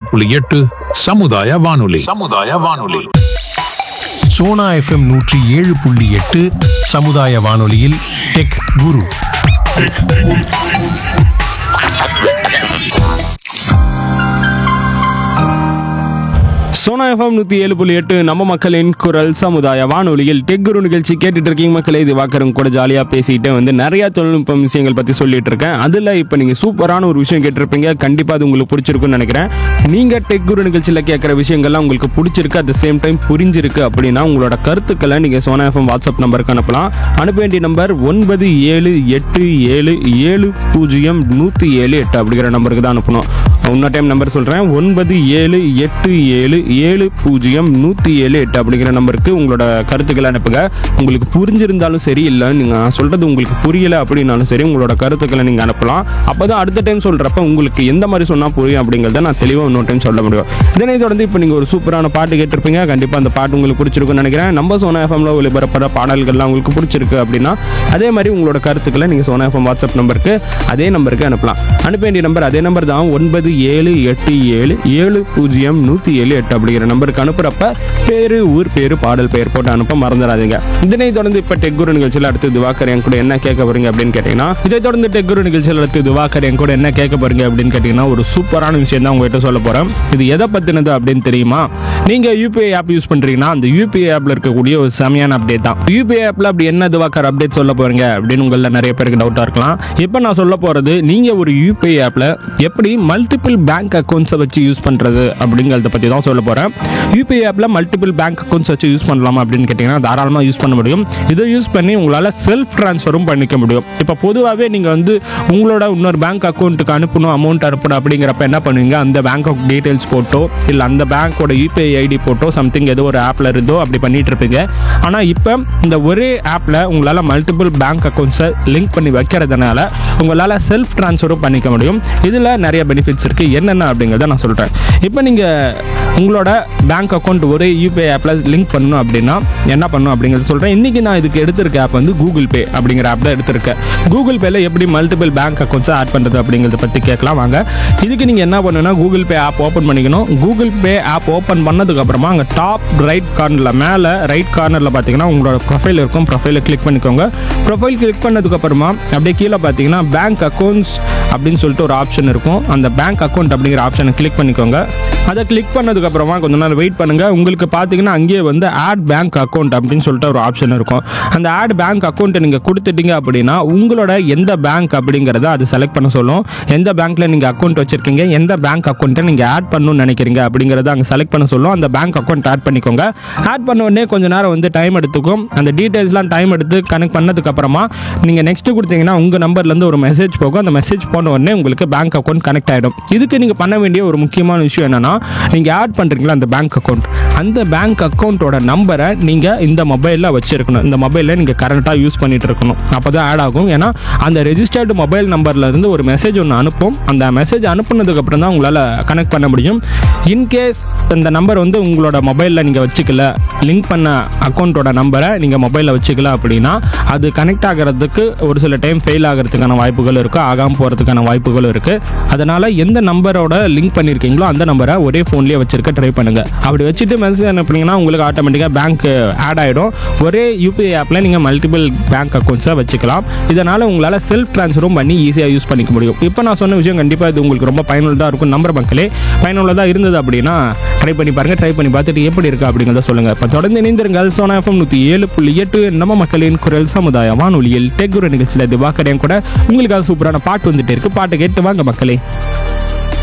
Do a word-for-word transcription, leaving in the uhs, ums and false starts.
புள்ளி எட்டு சமுதாய வானொலி சமுதாய வானொலி. சோனா எஃப்எம் நூற்றி ஏழு புள்ளி எட்டு சமுதாய வானொலியில் டெக் குரு. சோனா எஃப்எம் நூற்றி ஏழு புள்ளி எட்டு நம்ம மக்களின் குரல் சமுதாய வானொலியில் டெக் குரு நிகழ்ச்சி கேட்டுட்டு இருக்கீங்க மக்களே. இது வாக்கரும் கூட ஜாலியாக பேசிட்டு வந்து நிறைய தொழில்நுட்ப விஷயங்கள் பற்றி சொல்லிட்டு இருக்கேன். அதில் இப்போ நீங்கள் சூப்பரான ஒரு விஷயம் கேட்டிருப்பீங்க. கண்டிப்பாக அது உங்களுக்கு பிடிச்சிருக்குன்னு நினைக்கிறேன். நீங்கள் டெக் குரு நிகழ்ச்சியில் கேட்குற விஷயங்கள்லாம் உங்களுக்கு பிடிச்சிருக்கு, அட் த சேம் டைம் புரிஞ்சிருக்கு அப்படின்னா உங்களோட கருத்துக்களை நீங்கள் சோனா எஃப்எம் வாட்ஸ்அப் நம்பருக்கு அனுப்பலாம். அனுப்ப வேண்டிய நம்பர் ஒன்பது ஏழு எட்டு ஏழு ஏழு பூஜ்ஜியம் நூற்றி ஏழு எட்டு அப்படிங்கிற நம்பருக்கு தான் அனுப்பணும். இன்னொரு டைம் நம்பர் சொல்கிறேன், ஒன்பது ஏழு எட்டு ஏழு ஏழு பூஜ்ஜியம் நூற்றி ஏழு எட்டு அப்படிங்கிற நம்பருக்கு உங்களோட கருத்துக்களை அனுப்புங்க. உங்களுக்கு புரிஞ்சிருந்தாலும் சரி, இல்லை நீங்கள் சொல்கிறது உங்களுக்கு புரியலை அப்படின்னாலும் சரி, உங்களோட கருத்துக்களை நீங்கள் அனுப்பலாம். அப்போ தான் அடுத்த டைம் சொல்கிறப்ப உங்களுக்கு எந்த மாதிரி சொன்னால் புரியும் அப்படிங்கிறத நான் தெளிவாக இன்னொரு டைம் சொல்ல முடியும். இதனை தொடர்ந்து இப்போ நீங்கள் ஒரு சூப்பரான பாட்டு கேட்டிருப்பீங்க. கண்டிப்பாக அந்த பாட்டு உங்களுக்கு பிடிச்சிருக்குன்னு நினைக்கிறேன். நம்ம சோனா எஃப்எம்ல ஒளிபரப்புற பாடல்கள்லாம் உங்களுக்கு பிடிச்சிருக்கு அப்படின்னா அதே மாதிரி உங்களோட கருத்துக்களை நீங்கள் சோனா எஃப்எம் வாட்ஸ்அப் நம்பருக்கு அதே நம்பருக்கு அனுப்பலாம். அனுப்ப வேண்டிய நம்பர் அதே நம்பர் தான், ஒன்பது ஏழு எட்டு ஏழு ஏழு பூஜ்ஜியம் நூற்றி ஏழு எட்டு அப்படிங்கிற நம்பருக்கு அனுப்புறப்ப பேரு, ஊர் பேரு, பாடல் பெயர் போட்டு அனுப்ப மறந்துடாதீங்க. இதனை தொடர்ந்து இப்ப டெக் குரு நிகழ்ச்சியில் அடுத்து திவாகர் என் கூட என்ன கேட்க போறீங்க அப்படின்னு கேட்டீங்கன்னா, இதை தொடர்ந்து டெக் குரு நிகழ்ச்சியில் அடுத்து திவாகர் என் கூட என்ன கேட்க போறீங்க அப்படின்னு கேட்டீங்கன்னா, ஒரு சூப்பரான விஷயம் தான் உங்ககிட்ட சொல்ல போறேன். இது எதை பத்தினது அப்படின்னு தெரியுமா? நீங்க யூபிஐ ஆப் யூஸ் பண்றீங்கன்னா அந்த யூபிஐ ஆப்ல இருக்கக்கூடிய ஒரு செமையான அப்டேட் தான். யூபிஐ ஆப்ல அப்படி என்ன திவாகர் அப்டேட் சொல்ல போறீங்க அப்படின்னு உங்கள நிறைய பேருக்கு டவுட்டா இருக்கலாம். இப்போ நான் சொல்ல போறது, நீங்க ஒரு யூபிஐ ஆப்ல எப்படி மல்டிபிள் பேங்க் அக்கௌண்ட்ஸை வச்சு யூஸ் பண்றது அப்படிங்கிறத பத்தி தான் சொல்ல போறேன். யூபிஐ ஆப்ல மல்டிபிள் பேங்க் அக்கௌண்ட்ஸ் வச்சு யூஸ் பண்ணலாமா அப்படின்னு கேட்டீங்கன்னா தாராளமாக யூஸ் பண்ண முடியும். இதை யூஸ் பண்ணி உங்களால் செல்ஃப் ட்ரான்ஸ்ஃபரும் பண்ணிக்க முடியும். இப்போ பொதுவாகவே நீங்கள் வந்து உங்களோட இன்னொரு பேங்க் அக்கௌண்ட்டுக்கு அனுப்பணும், அமௌண்ட் அனுப்பணும் அப்படிங்கிறப்ப என்ன பண்ணுவீங்க, அந்த பேங்க் டீட்டெயில்ஸ் போட்டோ இல்லை அந்த பேங்க்கோட யூபிஐ ஐடி போட்டோ சம்திங் ஏதோ ஒரு ஆப்பில் இருந்தோ அப்படி பண்ணிட்டு இருப்பீங்க. ஆனால் இப்போ இந்த ஒரே ஆப்பில் உங்களால் மல்டிபிள் பேங்க் அக்கௌண்ட்ஸை லிங்க் பண்ணி வைக்கிறதுனால உங்களால் செல்ஃப் ட்ரான்ஸ்ஃபரும் பண்ணிக்க முடியும். இதில் நிறைய பெனிஃபிட்ஸ் இருக்குது. என்னென்ன அப்படிங்கிறத நான் சொல்கிறேன். இப்போ நீங்கள் உங்களோட பேங்க் அக்கௌண்ட் ஒரே யூபிஐ ஆப்பில் லிங்க் பண்ணணும் அப்படின்னா என்ன பண்ணணும் அப்படிங்கிறத சொல்கிறேன். இன்றைக்கி நான் இதுக்கு எடுத்திருக்க ஆப் வந்து கூகுள் பே அப்படிங்கிற ஆப் தான் எடுத்திருக்கேன். கூகுள் பேயில் எப்படி மல்டிபிள் பேங்க் அக்கௌண்ட்ஸை ஆட் பண்ணுறது அப்படிங்கிறத பற்றி கேட்கலாம் வாங்க. இதுக்கு நீங்கள் என்ன பண்ணணும்னா, கூகுள் பே ஆப் ஓப்பன் பண்ணிக்கணும். கூகுள் பே ஆப் ஓப்பன் பண்ணதுக்கப்புறமா அங்கே டாப் ரைட் கார்னரில் மேலே ரைட் கார்னரில் பார்த்தீங்கன்னா உங்களோட ப்ரொஃபைல் இருக்கும். ப்ரொஃபைலை கிளிக் பண்ணிக்கோங்க. ப்ரொஃபைல் கிளிக் பண்ணதுக்கப்புறமா அப்படியே கீழே பார்த்தீங்கன்னா பேங்க் அக்கௌண்ட்ஸ் அப்படின்னு சொல்லிட்டு ஒரு ஆப்ஷன் இருக்கும். அந்த பேங்க் அக்கௌண்ட் அப்படிங்கிற ஆப்ஷனை கிளிக் பண்ணிக்கோங்க. அதை கிளிக் பண்ணதுக்கப்புறமா கொஞ்ச நேரம் வெயிட் பண்ணுங்கள். உங்களுக்கு பார்த்தீங்கன்னா அங்கேயே வந்து ஆட் பேங்க் அக்கௌண்ட் அப்படின்னு சொல்லிட்டு ஒரு ஆப்ஷன் இருக்கும். அந்த ஆட் பேங்க் அக்கௌண்ட்டை நீங்கள் கொடுத்துட்டீங்க அப்படின்னா உங்களோட எந்த பேங்க் அப்படிங்கிறத அது செலக்ட் பண்ண சொல்லும். எந்த பேங்க்கில் நீங்கள் அக்கௌண்ட் வச்சுருக்கீங்க, எந்த பேங்க் அக்கௌண்ட்டை நீங்கள் ஆட் பண்ணணும்னு நினைக்கிறீங்க அப்படிங்கிறத அங்கே செலக்ட் பண்ண சொல்லும். அந்த பேங்க் அக்கௌண்ட் ஆட் பண்ணிக்கோங்க. ஆட் பண்ண உடனே கொஞ்சம் நேரம் வந்து டைம் எடுத்துக்கும். அந்த டீட்டெயில்ஸ்லாம் டைம் எடுத்து கனெக்ட் பண்ணதுக்கப்புறமா நீங்கள் நெக்ஸ்ட்டு கொடுத்தீங்கன்னா உங்கள் நம்பர்லேருந்து ஒரு மெசேஜ் போகும். அந்த மெசேஜ் போன உடனே உங்களுக்கு பேங்க் அக்கௌண்ட் கனெக்ட் ஆகிடும். இதுக்கு நீங்கள் பண்ண வேண்டிய ஒரு முக்கியமான விஷயம் என்னன்னா, நீங்கள் ஆட் பண்ணுறீங்களா அந்த பேங்க் அக்கௌண்ட், அந்த பேங்க் அக்கௌண்ட்டோட நம்பரை நீங்கள் இந்த மொபைலில் வச்சுருக்கணும். இந்த மொபைலில் நீங்கள் கரண்ட்டாக யூஸ் பண்ணிட்டு இருக்கணும். அப்போ தான் ஆட் ஆகும். ஏன்னா அந்த ரெஜிஸ்டர்டு மொபைல் நம்பர்லேருந்து ஒரு மெசேஜ் ஒன்று அனுப்பும். அந்த மெசேஜ் அனுப்புனதுக்கப்புறம் தான் உங்களால் கனெக்ட் பண்ண முடியும். இன்கேஸ் இந்த நம்பர் வந்து உங்களோட மொபைலில் நீங்கள் வச்சுக்கல, லிங்க் பண்ண அக்கௌண்ட்டோட நம்பரை நீங்கள் மொபைலில் வச்சுக்கல அப்படின்னா அது கனெக்ட் ஆகிறதுக்கு ஒரு சில டைம் ஃபெயில் ஆகிறதுக்கான வாய்ப்புகள் இருக்குது, ஆகாமல் போகிறதுக்கான வாய்ப்புகளும் இருக்குது. அதனால் எந்த நம்பரோட லிங்க் பண்ணியிருக்கீங்களோ அந்த நம்பரை ஒரே ஃபோன்லேயே வச்சிருக்க ட்ரை பண்ணுங்கள். அப்படி வச்சுட்டு மெசேஜ் அனுப்புனீங்கன்னா உங்களுக்கு ஆட்டோமேட்டிக்காக பேங்க் ஆட் ஆகிடும். ஒரே யூபிஐ ஆப்பில் நீங்கள் மல்டிபிள் பேங்க் அக்கௌண்ட்ஸை வச்சுக்கலாம். இதனால் உங்களால் செல்ஃப் ட்ரான்ஸ்ஃபரும் பண்ணி ஈஸியாக யூஸ் பண்ணிக்க முடியும். இப்போ நான் சொன்ன விஷயம் கண்டிப்பாக இது உங்களுக்கு ரொம்ப பயனுள்ளதாக இருக்கும். நம்பர் மக்களே, பயனுள்ளதாக இருந்தது அப்படின்னா ட்ரை பண்ணி பாருங்கள். ட்ரை பண்ணி பார்த்துட்டு எப்படி இருக்குது அப்படிங்கிறத சொல்லுங்கள். இப்போ தொடர்ந்து இணைந்திருங்கள். சோனா எஃப்எம் நூற்றி ஏழு புள்ளி எட்டு நம்ம மக்களின் குரல் சமுதாய வானொலியில் டெக் குரு நிகழ்ச்சியில் திவாகர் என் கூட உங்களுக்காக சூப்பரான பாட்டு வந்துட்டு இருக்கு. பாட்டு கேட்டு வாங்க மக்களே.